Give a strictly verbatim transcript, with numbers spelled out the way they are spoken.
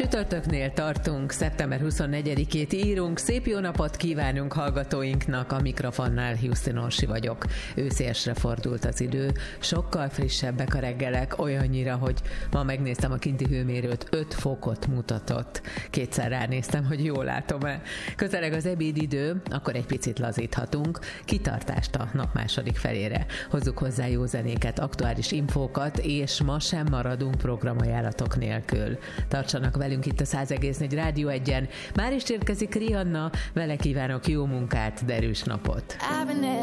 Csütörtöknél tartunk, szeptember huszonnegyedikét írunk, szép jó napot kívánunk hallgatóinknak, a mikrofonnál Houston Orsi vagyok. Őszélsre fordult az idő, sokkal frissebbek a reggelek, olyannyira, hogy ma megnéztem a kinti hőmérőt, öt fokot mutatott. Kétszer ránéztem, hogy jól látom-e. Közeleg az ebédidő, akkor egy picit lazíthatunk, kitartást a nap második felére. Hozzuk hozzá jó zenéket, aktuális infókat, és ma sem maradunk programajánlatok nélkül. Tartsanak velünk itt a száz egész négy Rádió egyen. Már is érkezik Rihanna, vele kívánok jó munkát, derűs napot.